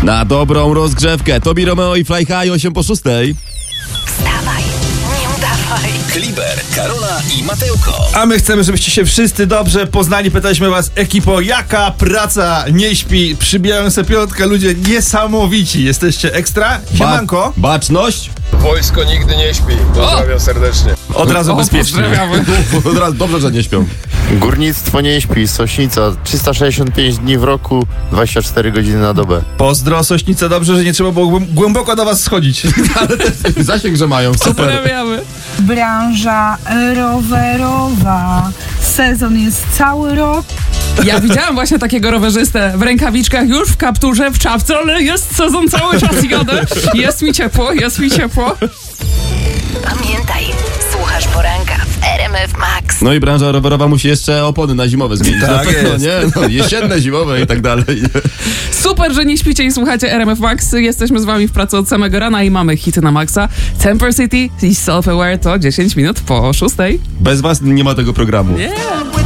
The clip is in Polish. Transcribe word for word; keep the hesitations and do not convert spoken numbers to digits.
Na dobrą rozgrzewkę. Tobi Romeo i Fly High, osiem po szóstej. Wstawaj, nie udawaj. Kliber, Karola i Mateuko. A my chcemy, żebyście się wszyscy dobrze poznali. Pytaliśmy was, ekipo, jaka praca nie śpi? Przybijają sobie piątkę, ludzie niesamowici. Jesteście ekstra? Siemanko. Ba- baczność. Wojsko nigdy nie śpi. Pozdrawiam serdecznie. Od razu bezpiecznie. Od razu dobrze, że nie śpią. Górnictwo nie śpi, Sośnica, trzysta sześćdziesiąt pięć dni w roku, dwadzieścia cztery godziny na dobę. Pozdro, Sośnica, dobrze, że nie trzeba było głęb- głęboko do was schodzić. Ale też zasięg, że mają. Super. Pozdrawiamy. Branża rowerowa. Sezon jest cały rok. Ja widziałam właśnie takiego rowerzystę w rękawiczkach, już w kapturze, w czapce, ale jest sezon cały czas, jadę. Jest mi ciepło, jest mi ciepło. Pamiętaj, słuchasz poranka w R M F Max. No i branża rowerowa musi jeszcze opony na zimowe zmienić. Tak no, jest. nie? No, jesienne, zimowe i tak dalej. Super, że nie śpicie i słuchacie R M F Max. Jesteśmy z wami w pracy od samego rana i mamy hity na maksa. Temper City i Self Aware to dziesięć minut po szóstej. Bez was nie ma tego programu. Yeah.